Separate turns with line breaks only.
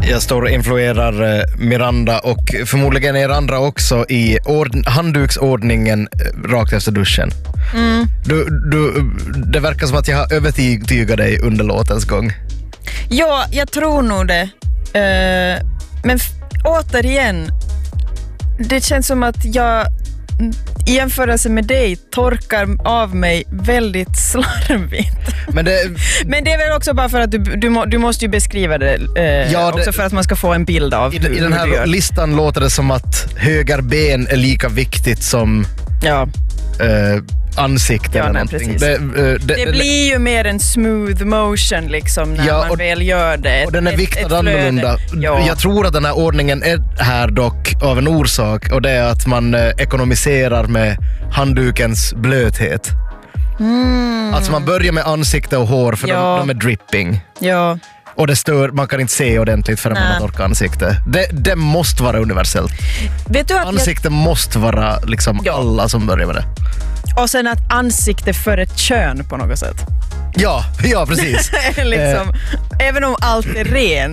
Jag står och influerar Miranda och förmodligen er andra också i handduksordningen rakt efter duschen. Det verkar som att jag har övertygat dig under låtens gång.
Ja, jag tror nog det. Men återigen, det känns som att jag i jämförelse med dig torkar av mig väldigt slarvigt. Men det är väl också bara för att du måste ju beskriva det, också för att man ska få en bild av
i den här listan låter det som att högerben är lika viktigt som ansikte eller någonting.
Det blir ju mer en smooth motion liksom när man väl gör det.
Och den är viktad annorlunda. Jag tror att den här ordningen är här dock av en orsak, och det är att man ekonomiserar med handdukens blöthet. Alltså man börjar med ansikte och hår för de är dripping.
Ja.
Och det stör, man kan inte se ordentligt förrän man har torkat ansikte. Det måste vara universellt.
Vet du att
ansikte måste vara liksom alla som börjar med det.
Och sen att ansikte för ett kön på något sätt.
Ja precis.
Liksom, även om allt är rent